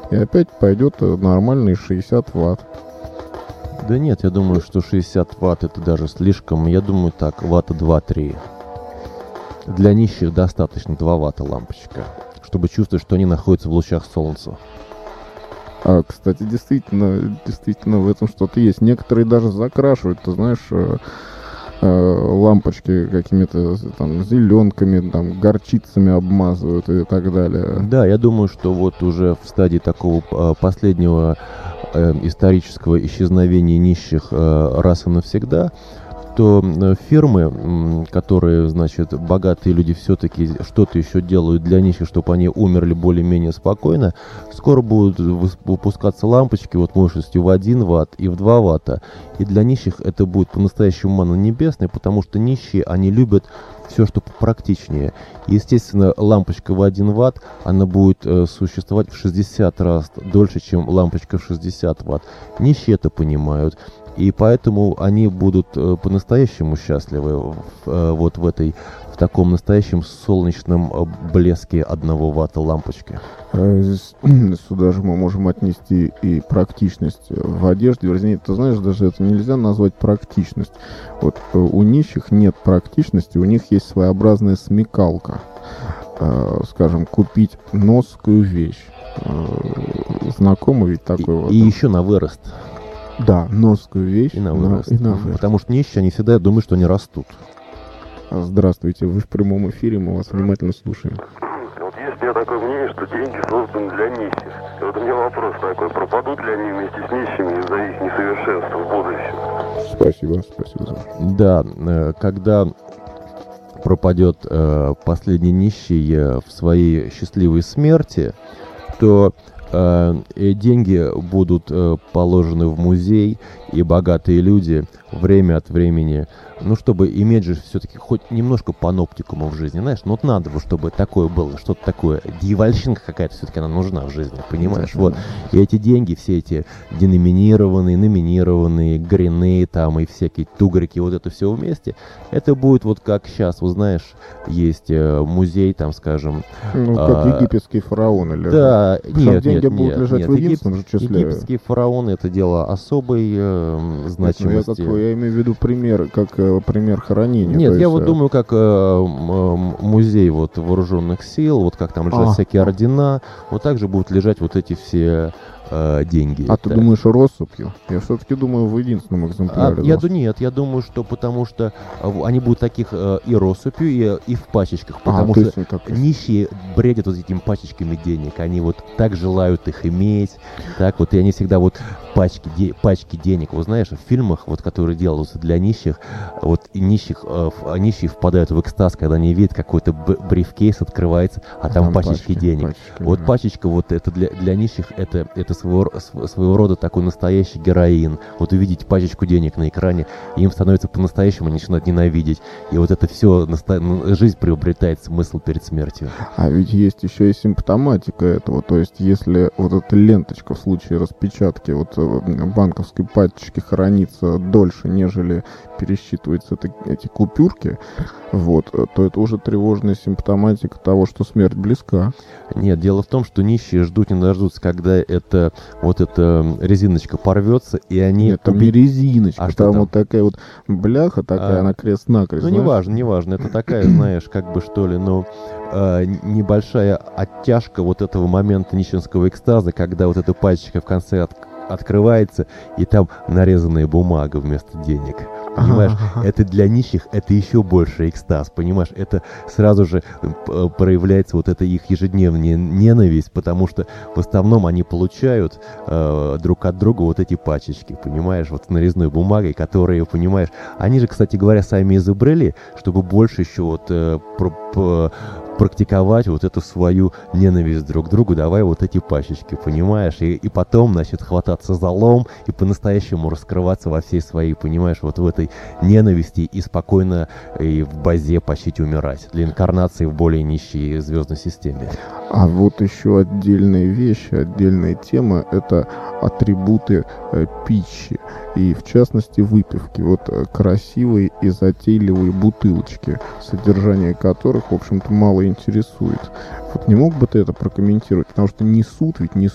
и опять пойдет нормальные 60 ватт. Да нет, я думаю, что 60 ватт это даже слишком. Я думаю так, ватта 2-3. Для нищих достаточно 2 ватта лампочка, чтобы чувствовать, что они находятся в лучах солнца. А, кстати, действительно в этом что-то есть. Некоторые даже закрашивают, ты знаешь, лампочки какими-то там зеленками, там горчицами обмазывают и так далее. Да, я думаю, что вот уже в стадии такого последнего исторического исчезновения нищих раз и навсегда, то фирмы, которые, значит, богатые люди все-таки что-то еще делают для нищих, чтобы они умерли более-менее спокойно, скоро будут выпускаться лампочки вот мощностью в 1 ватт и в 2 ватта. И для нищих это будет по-настоящему манна небесная, потому что нищие, они любят все, что попрактичнее. И, естественно, лампочка в 1 ватт, она будет существовать в 60 раз дольше, чем лампочка в 60 ватт. Нищие это понимают. И поэтому они будут по-настоящему счастливы вот в таком настоящем солнечном блеске 1 ватта лампочки. Сюда же мы можем отнести и практичность в одежде. Вернее, ты знаешь, даже это нельзя назвать практичность. Вот у нищих нет практичности, у них есть своеобразная смекалка. Скажем, купить носкую вещь. Знакомый ведь такой вот. И еще на вырост. Да, носкую вещь и на вырост. вырост. Потому что нищие, они всегда думают, что они растут. Здравствуйте, вы в прямом эфире, мы вас внимательно слушаем. Вот есть у меня такое мнение, что деньги созданы для нищих. И вот у меня вопрос такой, пропадут ли они вместе с нищими из-за их несовершенства в будущем? Спасибо. Да, когда пропадет последний нищий в своей счастливой смерти, то деньги будут положены в музей, и богатые люди время от времени, ну, чтобы иметь же все-таки хоть немножко паноптикума в жизни, знаешь, ну, вот надо бы, чтобы такое было, что-то такое, дьявольщинка какая-то все-таки она нужна в жизни, понимаешь, вот, и эти деньги, все эти деноминированные, номинированные, грины там и всякие тугрики, вот это все вместе, это будет вот как сейчас, вот знаешь, есть музей там, скажем... Ну, как египетские фараоны лежат. Да, нет, деньги будут лежать в единственном же числе. Египетские фараоны, это дело особой значимости. Я имею в виду пример, как пример хранения. Нет, я вот думаю, как музей вот вооруженных сил, вот как там лежат всякие ордена, вот так же будут лежать вот эти все деньги. А ты думаешь россыпью? Я все-таки думаю в единственном экземпляре. Нет, я думаю, что потому что они будут таких и россыпью, и в пачечках, потому что нищие бредят вот этими пачечками денег, они вот так желают их иметь, так вот, и они всегда вот пачки денег, вот знаешь, в фильмах, вот, которые делаются для нищих, вот и нищие впадают в экстаз, когда они видят какой-то брифкейс открывается, а там пачечки денег. Вот пачечка, вот это для нищих, это своего рода такой настоящий героин. Вот увидеть пачечку денег на экране, и им становится по-настоящему, они начинают ненавидеть. И вот это все, жизнь приобретает смысл перед смертью. А ведь есть еще и симптоматика этого. То есть, если вот эта ленточка в случае распечатки вот банковской пачечки хранится дольше, нежели пересчитываются эти купюрки, вот, то это уже тревожная симптоматика того, что смерть близка. Нет, дело в том, что нищие ждут не дождутся, когда эта резиночка порвется, и они... Нет, там не резиночка, там вот такая вот бляха такая, она крест-накрест. Ну, неважно, это такая, знаешь, как бы что ли, небольшая оттяжка вот этого момента нищенского экстаза, когда вот эта пачечка в конце открывается, и там нарезанная бумага вместо денег. Понимаешь, это для нищих, это еще больше экстаз, понимаешь, это сразу же проявляется вот эта их ежедневная ненависть, потому что в основном они получают друг от друга вот эти пачечки, понимаешь, вот с нарезной бумагой, которые, понимаешь, они же, кстати говоря, сами изобрели, чтобы больше еще вот практиковать вот эту свою ненависть друг к другу, давай вот эти пачечки, понимаешь, и потом, значит, хвататься за лом и по-настоящему раскрываться во всей своей, понимаешь, вот в этой ненависти и спокойно и в базе почти умирать для инкарнации в более нищей звездной системе. А вот еще отдельные вещи, отдельная тема — это атрибуты пищи, и в частности выпивки. Вот красивые и затейливые бутылочки, содержание которых, в общем-то, мало интересует. Вот не мог бы ты это прокомментировать? Потому что несут